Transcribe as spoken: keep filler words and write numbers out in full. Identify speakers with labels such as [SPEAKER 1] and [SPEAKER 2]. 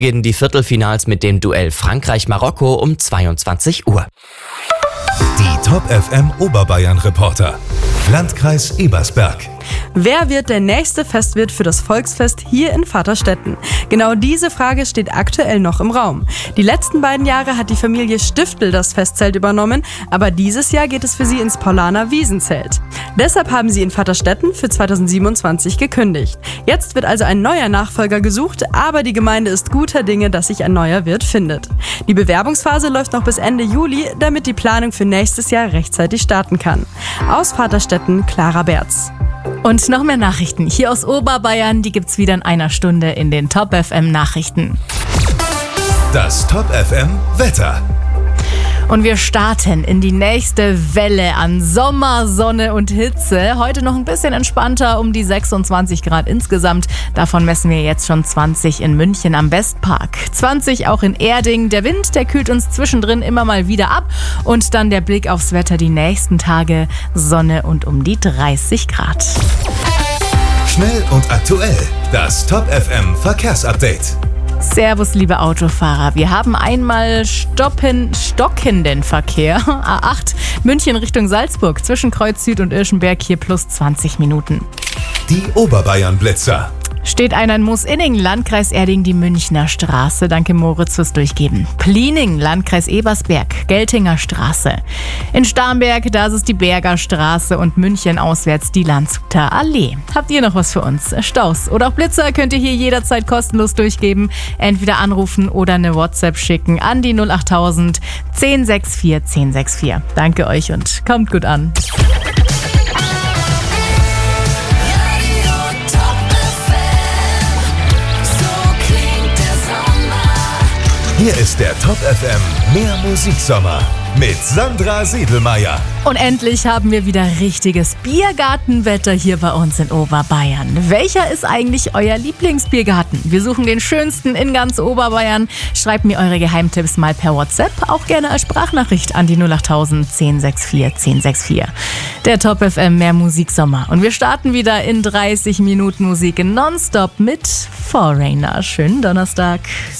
[SPEAKER 1] Beginnen die Viertelfinals mit dem Duell Frankreich-Marokko um zweiundzwanzig Uhr.
[SPEAKER 2] Die Top F M Oberbayern-Reporter. Landkreis Ebersberg.
[SPEAKER 3] Wer wird der nächste Festwirt für das Volksfest hier in Vaterstetten? Genau diese Frage steht aktuell noch im Raum. Die letzten beiden Jahre hat die Familie Stiftel das Festzelt übernommen, aber dieses Jahr geht es für sie ins Paulaner Wiesenzelt. Deshalb haben sie in Vaterstetten für zweitausendsiebenundzwanzig gekündigt. Jetzt wird also ein neuer Nachfolger gesucht, aber die Gemeinde ist guter Dinge, dass sich ein neuer Wirt findet. Die Bewerbungsphase läuft noch bis Ende Juli, damit die Planung für nächstes Jahr rechtzeitig starten kann. Aus Vaterstetten, Clara Berz.
[SPEAKER 4] Und noch mehr Nachrichten hier aus Oberbayern, die gibt's wieder in einer Stunde in den Top F M Nachrichten.
[SPEAKER 2] Das Top F M Wetter.
[SPEAKER 4] Und wir starten in die nächste Welle an Sommer, Sonne und Hitze. Heute noch ein bisschen entspannter, um die sechsundzwanzig Grad insgesamt. Davon messen wir jetzt schon zwanzig in München am Westpark. zwanzig auch in Erding. Der Wind, der kühlt uns zwischendrin immer mal wieder ab. Und dann der Blick aufs Wetter die nächsten Tage. Sonne und um die dreißig Grad.
[SPEAKER 2] Schnell und aktuell. Das Top F M Verkehrsupdate.
[SPEAKER 4] Servus, liebe Autofahrer. Wir haben einmal stoppen, stockenden Verkehr. A acht München Richtung Salzburg zwischen Kreuz Süd und Irschenberg hier plus zwanzig Minuten.
[SPEAKER 2] Die Oberbayern-Blitzer.
[SPEAKER 4] Steht einer in Moosinning, Landkreis Erding, die Münchner Straße. Danke Moritz fürs Durchgeben. Pliening, Landkreis Ebersberg, Geltinger Straße. In Starnberg, da ist es die Berger Straße und München auswärts die Landshuter Allee. Habt ihr noch was für uns? Staus oder auch Blitzer könnt ihr hier jederzeit kostenlos durchgeben. Entweder anrufen oder eine WhatsApp schicken an die null achttausend zehn sechs vier zehn sechs vier. Danke euch und kommt gut an.
[SPEAKER 2] Hier ist der Top F M Mehr Musiksommer mit Sandra Siedelmeier.
[SPEAKER 4] Und endlich haben wir wieder richtiges Biergartenwetter hier bei uns in Oberbayern. Welcher ist eigentlich euer Lieblingsbiergarten? Wir suchen den schönsten in ganz Oberbayern. Schreibt mir eure Geheimtipps mal per WhatsApp, auch gerne als Sprachnachricht an die null achttausend zehn sechs vier zehn sechs vier. Der Top F M Mehr Musiksommer. Und wir starten wieder in dreißig Minuten Musik nonstop mit Foreigner. Schönen Donnerstag.